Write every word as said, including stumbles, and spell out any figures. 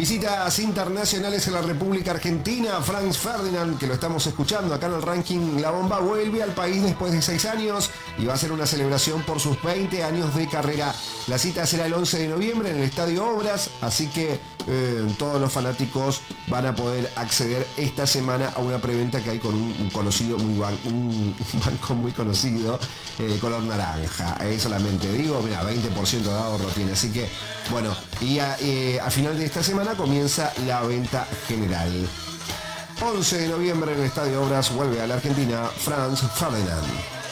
Visitas internacionales en la República Argentina. Franz Ferdinand, que lo estamos escuchando acá en el ranking La Bomba, vuelve al país después de seis años y va a ser una celebración por sus veinte años de carrera. La cita será el once de noviembre en el Estadio Obras, así que eh, todos los fanáticos van a poder acceder esta semana a una preventa que hay con un, un conocido, muy ban, un, un banco muy conocido, eh, color naranja. Eh, solamente digo, mira, veinte por ciento de ahorro tiene, así que bueno, y a, eh, a final de esta semana comienza la venta general. once de noviembre en el Estadio Obras vuelve a la Argentina Franz Ferdinand.